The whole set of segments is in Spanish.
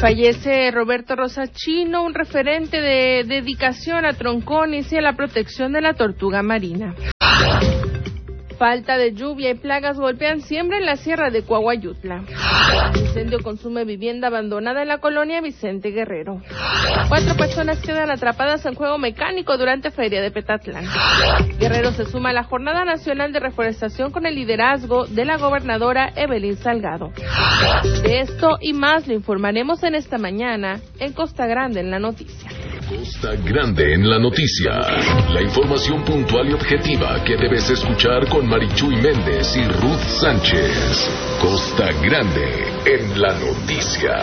Fallece Roberto Rosa Chino, un referente de dedicación a troncones y a la protección de la tortuga marina. Falta de lluvia y plagas golpean siembra en la sierra de Coahuayutla. Incendio consume vivienda abandonada en la colonia Vicente Guerrero. 4 personas quedan atrapadas en juego mecánico durante Feria de Petatlán. Guerrero se suma a la Jornada Nacional de Reforestación con el liderazgo de la gobernadora Evelyn Salgado. De esto y más lo informaremos en esta mañana en Costa Grande en la Noticia. Costa Grande en la Noticia. La información puntual y objetiva que debes escuchar con Marichuy Méndez y Ruth Sánchez. Costa Grande en la Noticia.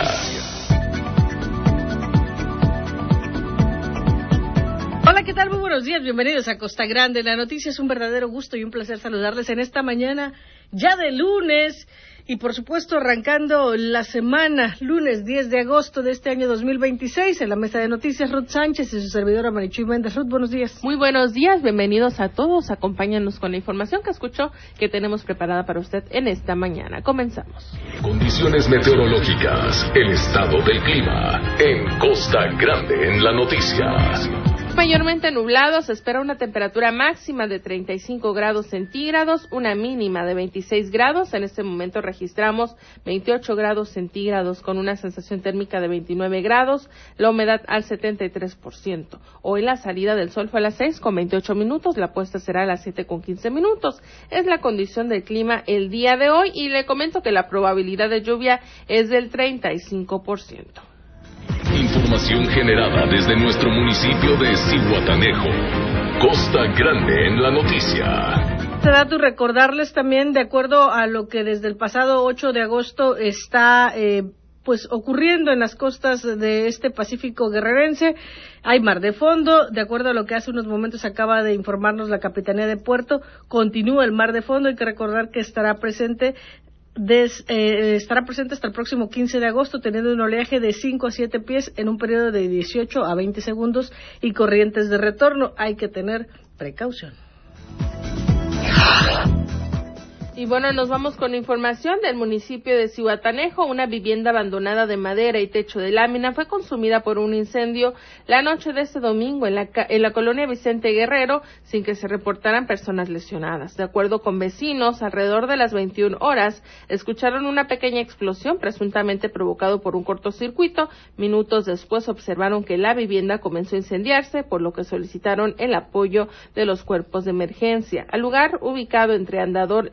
Hola, ¿qué tal? Muy buenos días, bienvenidos a Costa Grande en la Noticia. Es un verdadero gusto y un placer saludarles en esta mañana ya de lunes. Y por supuesto arrancando la semana, lunes 10 de agosto de este año 2026, en la mesa de noticias Ruth Sánchez y su servidora Marichuy Méndez. Ruth, buenos días. Muy buenos días, bienvenidos a todos, acompáñanos con la información que escuchó que tenemos preparada para usted en esta mañana. Comenzamos. Condiciones meteorológicas, el estado del clima, en Costa Grande en la Noticia. Mayormente nublado, se espera una temperatura máxima de 35 grados centígrados, una mínima de 26 grados. En este momento registramos 28 grados centígrados con una sensación térmica de 29 grados, la humedad al 73%. Hoy la salida del sol fue a las 6:28, la puesta será a las 7:15. Es la condición del clima el día de hoy y le comento que la probabilidad de lluvia es del 35%. Información generada desde nuestro municipio de Zihuatanejo. Costa Grande en la Noticia. Este dato y recordarles también, de acuerdo a lo que desde el pasado 8 de agosto está ocurriendo en las costas de este Pacífico guerrerense, hay mar de fondo. De acuerdo a lo que hace unos momentos acaba de informarnos la Capitanía de Puerto, continúa el mar de fondo. Hay que recordar que estará presente hasta el próximo 15 de agosto, teniendo un oleaje de 5 a 7 pies en un periodo de 18 a 20 segundos y corrientes de retorno. Hay que tener precaución. Y bueno, nos vamos con información del municipio de Zihuatanejo. Una vivienda abandonada de madera y techo de lámina fue consumida por un incendio la noche de este domingo en la colonia Vicente Guerrero, sin que se reportaran personas lesionadas. De acuerdo con vecinos, alrededor de las 21 horas, escucharon una pequeña explosión presuntamente provocado por un cortocircuito. Minutos después observaron que la vivienda comenzó a incendiarse, por lo que solicitaron el apoyo de los cuerpos de emergencia. Al lugar, ubicado entre Andador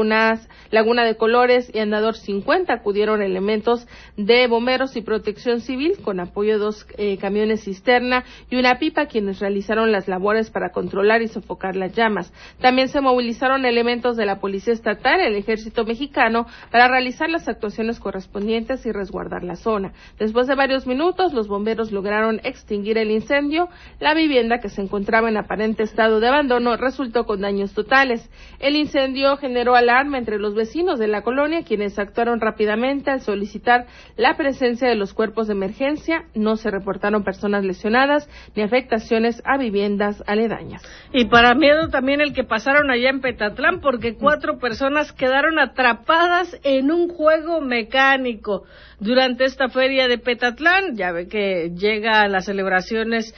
Laguna de Colores y Andador 50, acudieron elementos de bomberos y protección civil con apoyo de 2 camiones cisterna y una pipa, quienes realizaron las labores para controlar y sofocar las llamas. También se movilizaron elementos de la Policía Estatal, el Ejército Mexicano, para realizar las actuaciones correspondientes y resguardar la zona. Después de varios minutos, los bomberos lograron extinguir el incendio. La vivienda, que se encontraba en aparente estado de abandono, resultó con daños totales. El incendio generó alarma entre los vecinos de la colonia, quienes actuaron rápidamente al solicitar la presencia de los cuerpos de emergencia. No se reportaron personas lesionadas ni afectaciones a viviendas aledañas. Y para miedo también el que pasaron allá en Petatlán, porque 4 personas quedaron atrapadas en un juego mecánico durante esta feria de Petatlán. Ya ve que llega a las celebraciones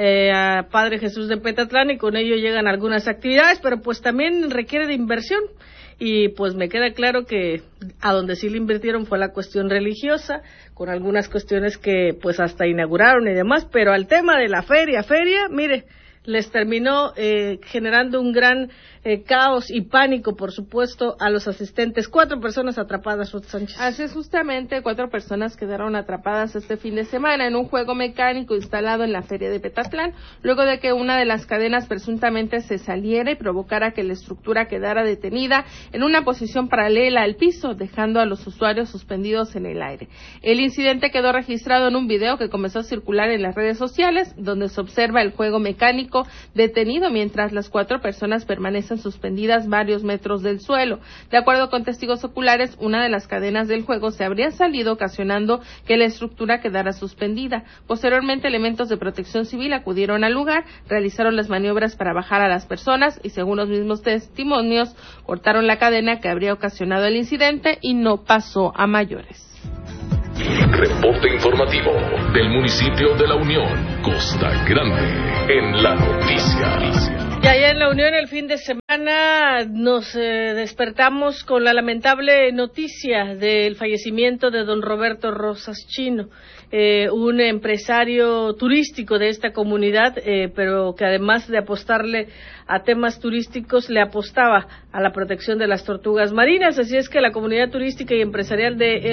a Padre Jesús de Petatlán y con ello llegan algunas actividades, pero pues también requiere de inversión. Y pues me queda claro que a donde sí le invirtieron fue la cuestión religiosa, con algunas cuestiones que pues hasta inauguraron y demás, pero al tema de la feria, mire, les terminó generando un gran caos y pánico, por supuesto, a los asistentes. 4 personas atrapadas, Ruth Sánchez. Así es, justamente 4 personas quedaron atrapadas este fin de semana en un juego mecánico instalado en la feria de Petatlán, luego de que una de las cadenas presuntamente se saliera y provocara que la estructura quedara detenida en una posición paralela al piso, dejando a los usuarios suspendidos en el aire. El incidente quedó registrado en un video que comenzó a circular en las redes sociales, donde se observa el juego mecánico detenido mientras las 4 personas permanecen suspendidas varios metros del suelo. De acuerdo con testigos oculares, una de las cadenas del juego se habría salido, ocasionando que la estructura quedara suspendida. Posteriormente, elementos de protección civil acudieron al lugar, realizaron las maniobras para bajar a las personas y, según los mismos testimonios, cortaron la cadena que habría ocasionado el incidente y no pasó a mayores. Reporte informativo del municipio de La Unión, Costa Grande, en la noticia. Y allá en La Unión el fin de semana nos despertamos con la lamentable noticia del fallecimiento de don Roberto Rosas Chino, un empresario turístico de esta comunidad, pero que además de apostarle a temas turísticos, le apostaba a la protección de las tortugas marinas. Así es que la comunidad turística y empresarial de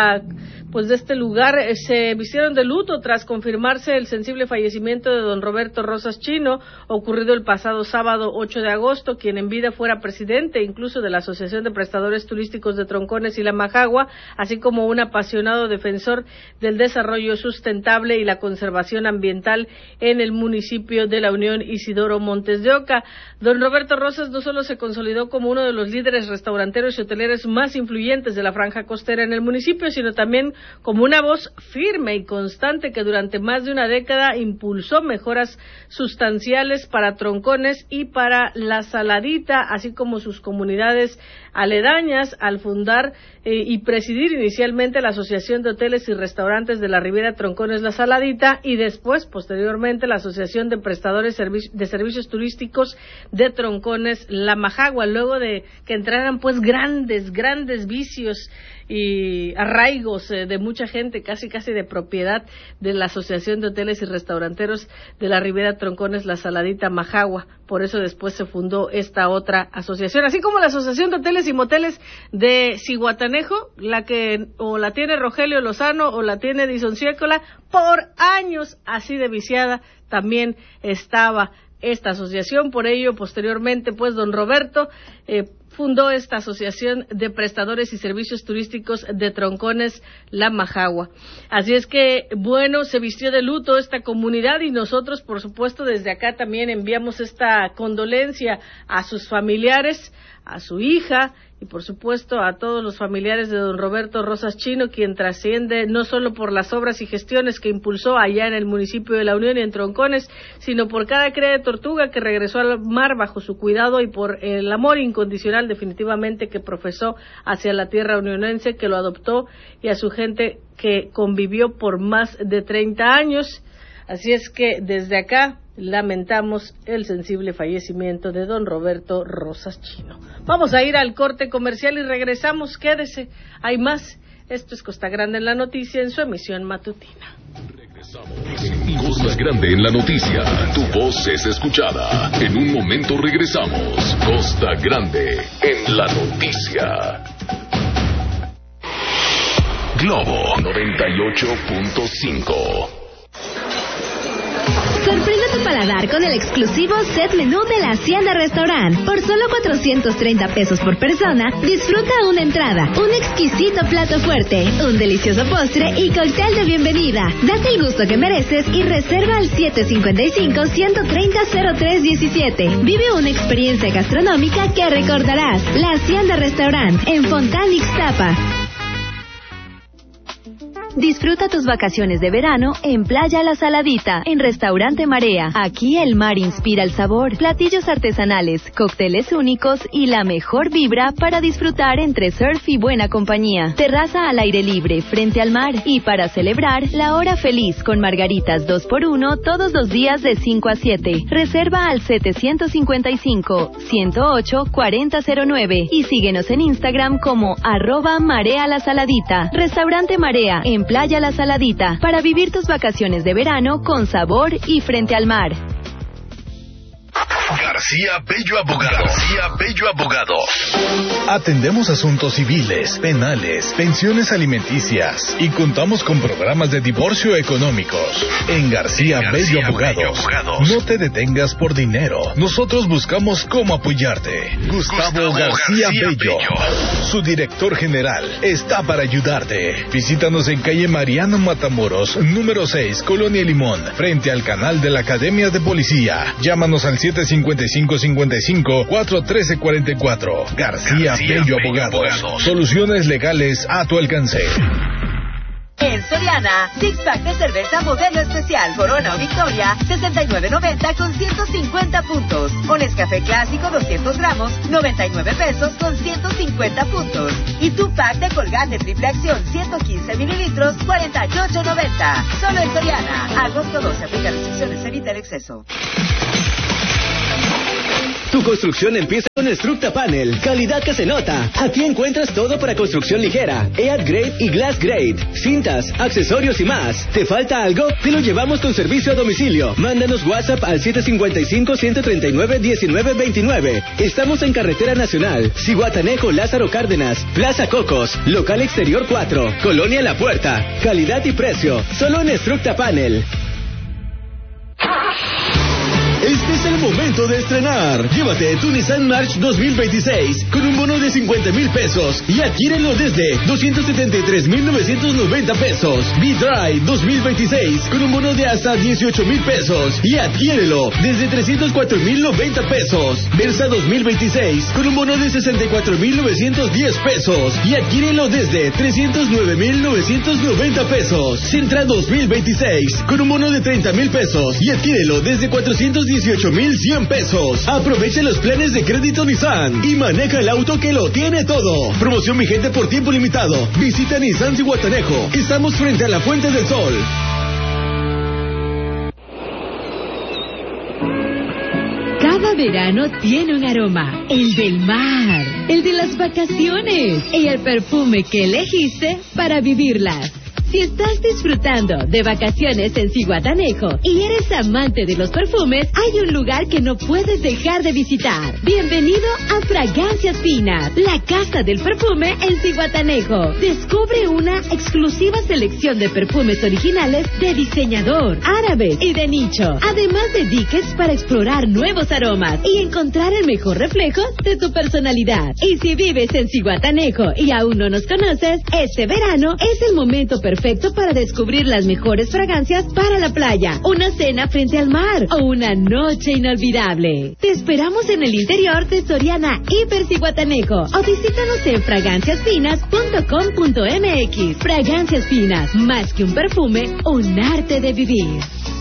este lugar se vistieron de luto tras confirmarse el sensible fallecimiento de don Roberto Rosas Chino, ocurrido el pasado sábado 8 de agosto, quien en vida fuera presidente incluso de la Asociación de Prestadores Turísticos de Troncones y La Majagua, así como un apasionado defensor del desarrollo sustentable y la conservación ambiental en el municipio de La Unión, Isidoro Montes de Oca. Don Roberto Rosas no solo se consolidó como uno de los líderes restauranteros y hoteleros más influyentes de la franja costera en el municipio, sino también como una voz firme y constante que durante más de una década impulsó mejoras sustanciales para Troncones y para La Saladita, así como sus comunidades aledañas, al fundar y presidir inicialmente la Asociación de Hoteles y Restaurantes de la Riviera Troncones La Saladita y después, posteriormente, la Asociación de Prestadores de Servicios Turísticos de Troncones La Majagua, luego de que entraran pues grandes vicios y arraigos de mucha gente, casi de propiedad de la Asociación de Hoteles y Restauranteros de la Riviera Troncones La Saladita Majagua. Por eso después se fundó esta otra asociación, así como la Asociación de Hoteles y Moteles de Zihuatanejo, la tiene Rogelio Lozano o la tiene Edison Ciécola. Por años así de viciada también estaba esta asociación. Por ello, posteriormente, pues don Roberto fundó esta Asociación de Prestadores y Servicios Turísticos de Troncones La Majagua. Así es que, bueno, se vistió de luto esta comunidad y nosotros, por supuesto, desde acá también enviamos esta condolencia a sus familiares, a su hija y, por supuesto, a todos los familiares de don Roberto Rosas Chino, quien trasciende no solo por las obras y gestiones que impulsó allá en el municipio de La Unión y en Troncones, sino por cada cría de tortuga que regresó al mar bajo su cuidado y por el amor incondicional definitivamente que profesó hacia la tierra unionense, que lo adoptó, y a su gente que convivió por más de 30 años. Así es que desde acá lamentamos el sensible fallecimiento de don Roberto Rosas Chino. Vamos a ir al corte comercial y regresamos. Quédese, hay más. Esto es Costa Grande en la Noticia en su emisión matutina. Regresamos. Costa Grande en la Noticia. Tu voz es escuchada. En un momento regresamos. Costa Grande en la Noticia. Globo 98.5. Sorprende tu paladar con el exclusivo set menú de la Hacienda Restaurant. Por solo 430 pesos por persona, disfruta una entrada, un exquisito plato fuerte, un delicioso postre y cóctel de bienvenida. Date el gusto que mereces y reserva al 755-130-0317. Vive una experiencia gastronómica que recordarás. La Hacienda Restaurant en Fontán, Ixtapa. Disfruta tus vacaciones de verano en Playa La Saladita, en Restaurante Marea. Aquí el mar inspira el sabor, platillos artesanales, cócteles únicos y la mejor vibra para disfrutar entre surf y buena compañía. Terraza al aire libre, frente al mar. Y para celebrar, la hora feliz con margaritas 2x1 todos los días de 5 a 7. Reserva al 755-108-4009 y síguenos en Instagram como @MareaLaSaladita. Restaurante Marea, en Playa La Saladita, para vivir tus vacaciones de verano con sabor y frente al mar. García Bello Abogado. García Bello Abogado. Atendemos asuntos civiles, penales, pensiones alimenticias y contamos con programas de divorcio económicos. En García Bello Abogados. No te detengas por dinero. Nosotros buscamos cómo apoyarte. Gustavo García Bello. Su director general está para ayudarte. Visítanos en calle Mariano Matamoros, número 6, Colonia Limón, frente al canal de la Academia de Policía. Llámanos al 755-55-413-44. García Bello Abogados. Soluciones legales a tu alcance. En Soriana, six pack de cerveza modelo especial Corona o Victoria, 69.90 con 150 puntos. O Nescafé clásico 200 gramos, 99 pesos con 150 puntos. Y tu pack de Colgate triple acción 115 mililitros litros, $48.90. Solo en Soriana. Agosto 12. Aplica restricciones. Evita el exceso. Tu construcción empieza con Structa Panel, calidad que se nota. Aquí encuentras todo para construcción ligera, EAD Grade y Glass Grade, cintas, accesorios y más. ¿Te falta algo? Te lo llevamos con servicio a domicilio. Mándanos WhatsApp al 755-139-1929. Estamos en Carretera Nacional, Zihuatanejo, Lázaro Cárdenas, Plaza Cocos, Local Exterior 4, Colonia La Puerta. Calidad y precio, solo en Structa Panel. Este es el momento de estrenar. Llévate tu Nissan March 2026 con un bono de 50,000 pesos y adquiérelo desde 273,990 pesos. V-Drive 2026 con un bono de hasta 18,000 pesos y adquiérelo desde 304,090 pesos. Versa 2026 con un bono de 64,910 pesos y adquiérelo desde 309,990 pesos. Centra 2026 con un bono de 30,000 pesos y adquiérelo desde 418,100 pesos. Aprovecha los planes de crédito Nissan y maneja el auto que lo tiene todo. Promoción vigente por tiempo limitado. Visita Nissan Zihuatanejo. Estamos frente a la Fuente del Sol. Cada verano tiene un aroma, el del mar, el de las vacaciones y el perfume que elegiste para vivirlas. Si estás disfrutando de vacaciones en Zihuatanejo y eres amante de los perfumes, hay un lugar que no puedes dejar de visitar. Bienvenido a Fragancias Finas, la casa del perfume en Zihuatanejo. Descubre una exclusiva selección de perfumes originales de diseñador, árabe y de nicho, además de diques para explorar nuevos aromas y encontrar el mejor reflejo de tu personalidad. Y si vives en Zihuatanejo y aún no nos conoces, este verano es el momento perfecto para descubrir las mejores fragancias para la playa, una cena frente al mar o una noche inolvidable. Te esperamos en el interior de Soriana Hiper Zihuatanejo o visítanos en fraganciasfinas.com.mx. Fragancias Finas, más que un perfume, un arte de vivir.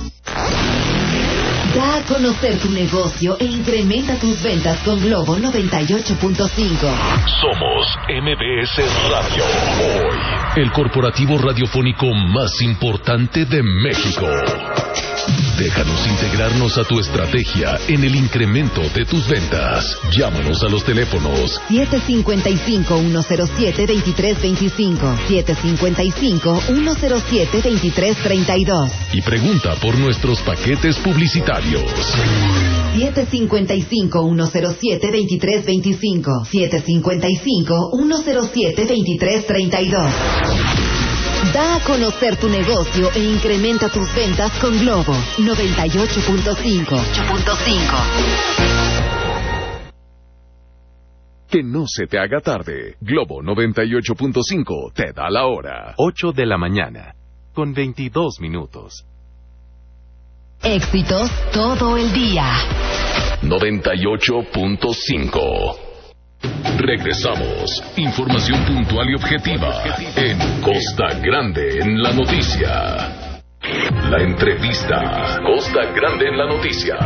Da a conocer tu negocio e incrementa tus ventas con Globo 98.5. Somos MBS Radio. Hoy, el corporativo radiofónico más importante de México. Déjanos integrarnos a tu estrategia en el incremento de tus ventas. Llámanos a los teléfonos 755-107-2325, 755-107-2332 y pregunta por nuestros paquetes publicitarios. 755-107-2325, 755-107-2332. Da a conocer tu negocio e incrementa tus ventas con Globo 98.5. Que no se te haga tarde. Globo 98.5 te da la hora. 8 de la mañana, con 22 minutos. Éxitos todo el día. 98.5. Regresamos. Información puntual y objetiva en Costa Grande en la noticia. La entrevista. Costa Grande en la noticia.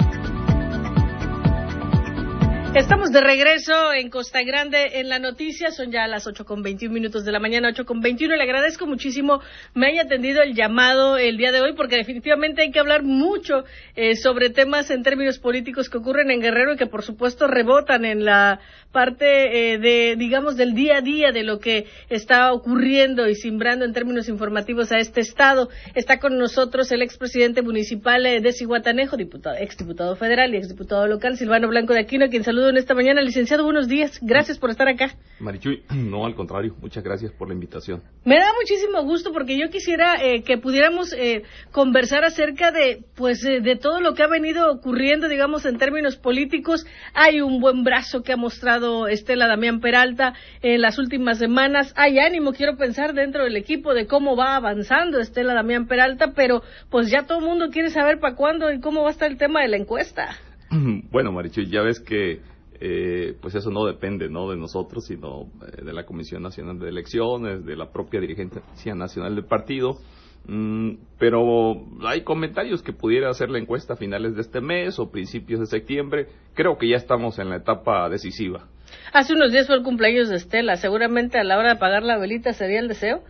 Estamos de regreso en Costa Grande en la noticia. Son ya las 8:21 de la mañana, 8:21. Le agradezco muchísimo me haya atendido el llamado el día de hoy, porque definitivamente hay que hablar mucho sobre temas en términos políticos que ocurren en Guerrero y que por supuesto rebotan en la parte del día a día de lo que está ocurriendo y simbrando en términos informativos a este estado. Está con nosotros el expresidente municipal de Zihuatanejo, exdiputado federal y exdiputado local, Silvano Blanco de Aquino, a quien saludo en esta mañana. Licenciado, buenos días. Gracias por estar acá. Marichuy, no, al contrario, muchas gracias por la invitación. Me da muchísimo gusto porque yo quisiera que pudiéramos conversar acerca de todo lo que ha venido ocurriendo, digamos, en términos políticos. Hay un buen brazo que ha mostrado Estela Damián Peralta en las últimas semanas. Hay ánimo, quiero pensar, dentro del equipo de cómo va avanzando Estela Damián Peralta, pero pues ya todo el mundo quiere saber para cuándo y cómo va a estar el tema de la encuesta. Bueno, Marichuy, ya ves que pues eso no depende, ¿no?, de nosotros, sino de la Comisión Nacional de Elecciones, de la propia dirigencia nacional del partido. Pero hay comentarios que pudiera hacer la encuesta a finales de este mes o principios de septiembre. Creo que ya estamos en la etapa decisiva. Hace unos días fue el cumpleaños de Estela. Seguramente a la hora de apagar la velita sería el deseo.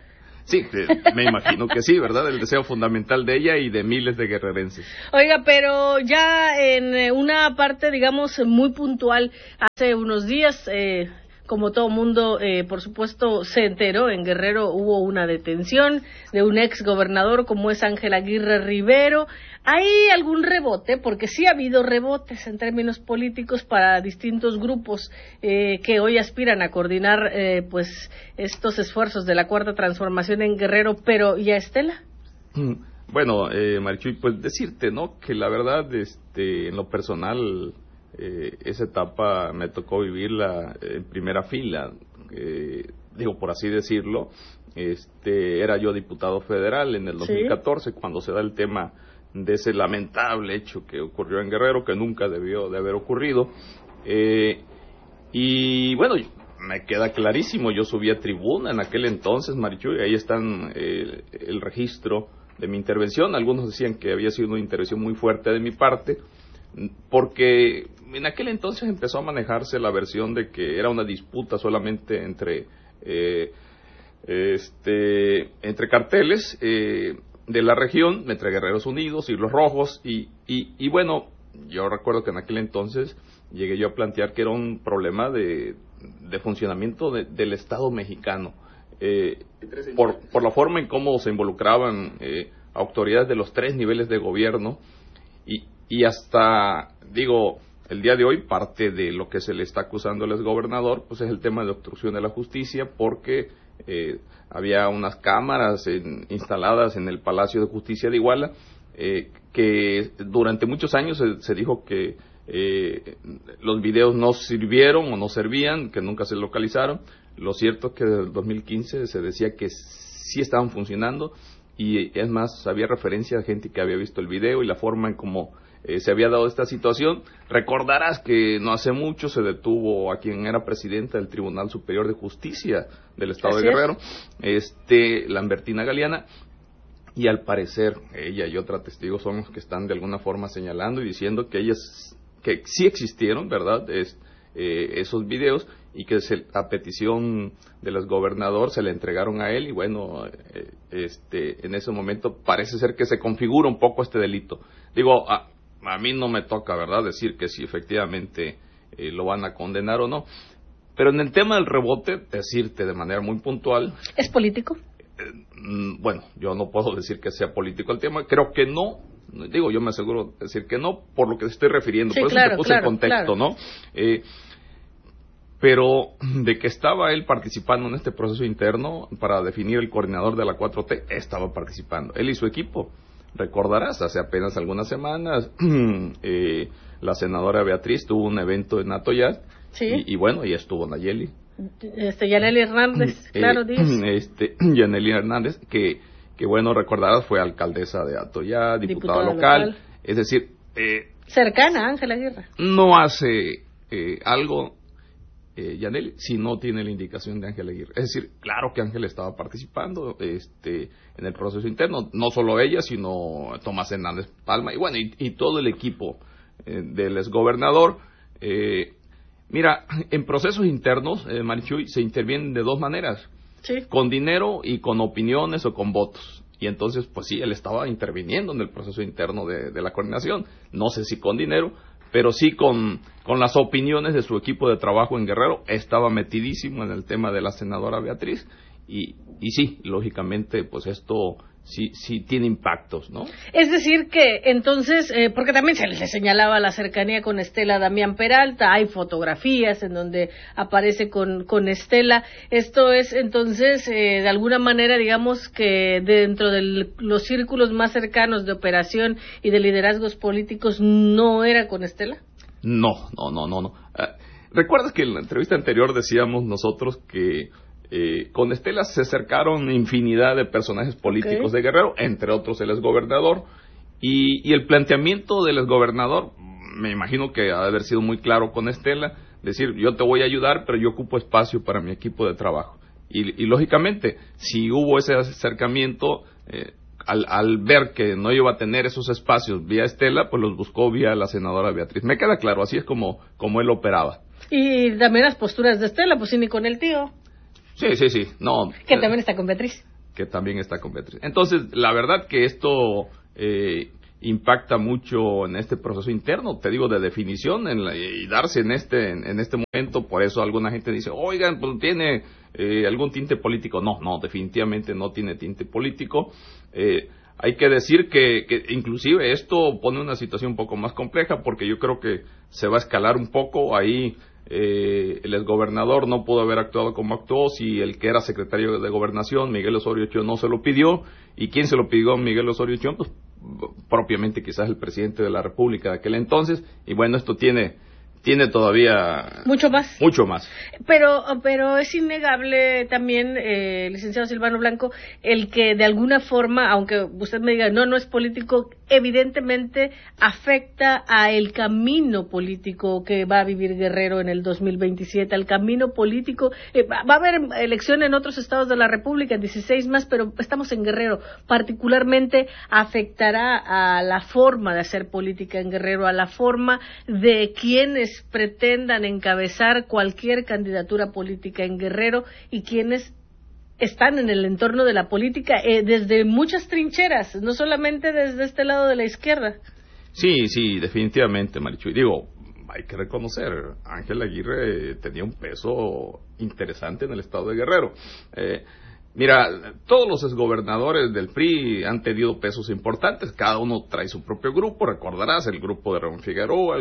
Sí, me imagino que sí, ¿verdad? El deseo fundamental de ella y de miles de guerrerenses. Oiga, pero ya en una parte, digamos, muy puntual, hace unos días, como todo mundo, por supuesto, se enteró, en Guerrero hubo una detención de un ex gobernador como es Ángel Aguirre Rivero. ¿Hay algún rebote? Porque sí ha habido rebotes en términos políticos para distintos grupos que hoy aspiran a coordinar pues estos esfuerzos de la Cuarta Transformación en Guerrero, pero ¿y a Estela? Bueno, Marichuy, pues decirte, ¿no? Que la verdad, en lo personal, esa etapa me tocó vivirla en primera fila, digo, por así decirlo. Era yo diputado federal en el 2014, ¿sí? Cuando se da el tema de ese lamentable hecho que ocurrió en Guerrero, que nunca debió de haber ocurrido. Y bueno, me queda clarísimo, yo subí a tribuna en aquel entonces, Marichuy, ahí están el registro de mi intervención. Algunos decían que había sido una intervención muy fuerte de mi parte, porque en aquel entonces empezó a manejarse la versión de que era una disputa solamente entre carteles de la región, entre Guerreros Unidos y Los Rojos, y bueno, yo recuerdo que en aquel entonces llegué yo a plantear que era un problema de funcionamiento del Estado mexicano, por la forma en cómo se involucraban autoridades de los 3 niveles de gobierno, y hasta, digo, el día de hoy parte de lo que se le está acusando al exgobernador pues es el tema de obstrucción de la justicia, porque había unas cámaras instaladas en el Palacio de Justicia de Iguala, que durante muchos años se dijo que los videos no sirvieron o no servían, que nunca se localizaron. Lo cierto es que desde el 2015 se decía que sí estaban funcionando, y es más, había referencia de gente que había visto el video y la forma en cómo se había dado esta situación. Recordarás que no hace mucho se detuvo a quien era presidenta del Tribunal Superior de Justicia del Estado de Guerrero, Lambertina Galeana, y al parecer ella y otra testigo son los que están de alguna forma señalando y diciendo que que sí existieron, ¿verdad?, esos videos, y que a petición del exgobernador se le entregaron a él, y bueno, en ese momento parece ser que se configura un poco este delito. Digo, a mí no me toca, ¿verdad?, decir que si efectivamente lo van a condenar o no, pero en el tema del rebote, decirte de manera muy puntual... ¿Es político? Bueno, yo no puedo decir que sea político el tema, creo que no. Digo, yo me aseguro de decir que no, por lo que estoy refiriendo, sí, por eso claro, te puse el contexto, ¿no? Pero de que estaba él participando en este proceso interno para definir el coordinador de la 4T, estaba participando, él y su equipo. Recordarás, hace apenas algunas semanas, la senadora Beatriz tuvo un evento en Atoyac, ¿sí? y bueno, y estuvo Nayeli. Yaneli Hernández, claro, Yaneli Hernández, que bueno, recordarás, fue alcaldesa de Atoyac, diputada local, es decir... cercana a Ángel Aguirre. No hace algo, Yaneli, si no tiene la indicación de Ángel Aguirre. Es decir, claro que Ángel estaba participando en el proceso interno, no solo ella, sino Tomás Hernández Palma, y bueno, y todo el equipo del exgobernador. Mira, en procesos internos, Marichuy, se intervienen de 2 maneras. Sí. Con dinero y con opiniones o con votos. Y entonces, pues sí, él estaba interviniendo en el proceso interno de la coordinación. No sé si con dinero, pero sí con las opiniones de su equipo de trabajo en Guerrero. Estaba metidísimo en el tema de la senadora Beatriz. Y sí, lógicamente, pues esto sí tiene impactos, ¿no? Es decir que entonces, porque también se le señalaba la cercanía con Estela Damián Peralta, hay fotografías en donde aparece con Estela. Esto es entonces, de alguna manera, digamos que dentro de los círculos más cercanos de operación y de liderazgos políticos, ¿no era con Estela? No. ¿Recuerdas que en la entrevista anterior decíamos nosotros que con Estela se acercaron infinidad de personajes políticos de Guerrero, entre otros el exgobernador, y el planteamiento del exgobernador, me imagino que ha de haber sido muy claro con Estela, decir, yo te voy a ayudar, pero yo ocupo espacio para mi equipo de trabajo. Y lógicamente, si hubo ese acercamiento, al ver que no iba a tener esos espacios vía Estela, pues los buscó vía la senadora Beatriz. Me queda claro, así es como él operaba. Y también las posturas de Estela, pues sí, ni con el tío. Sí, no. Que también está con Beatriz. también está con Beatriz. Entonces, la verdad que esto impacta mucho en este proceso interno, te digo, de definición y darse en este momento. Por eso alguna gente dice, oigan, pues tiene algún tinte político. No, definitivamente no tiene tinte político. Hay que decir que inclusive esto pone una situación un poco más compleja, porque yo creo que se va a escalar un poco. Ahí el exgobernador no pudo haber actuado como actuó si el que era secretario de Gobernación, Miguel Osorio Chong, no se lo pidió. ¿Y quién se lo pidió a Miguel Osorio Chong? Pues propiamente quizás el presidente de la República de aquel entonces. Y bueno, esto tiene todavía mucho más. Pero es innegable también, licenciado Silvano Blanco, el que de alguna forma, aunque usted me diga no es político, evidentemente afecta a el camino político que va a vivir Guerrero en el 2027, al camino político. Va a haber elección en otros estados de la República, 16 más, pero estamos en Guerrero. Particularmente afectará a la forma de hacer política en Guerrero, a la forma de quienes pretendan encabezar cualquier candidatura política en Guerrero y quienes están en el entorno de la política desde muchas trincheras, no solamente desde este lado de la izquierda. Sí, definitivamente, Marichuy. Digo, hay que reconocer, Ángel Aguirre tenía un peso interesante en el estado de Guerrero. Mira, todos los exgobernadores del PRI han tenido pesos importantes, cada uno trae su propio grupo. Recordarás el grupo de Ramón Figueroa,